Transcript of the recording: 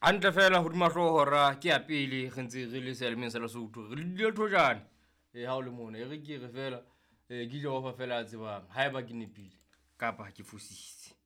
Hantle fela hodima hlohora ke ya pele re ntse re le selemeng sa Lesotho re le thojane ha o le mona re ke re fela ke Jehova fela a tsebang haeba ke nepile kapa ke fositse.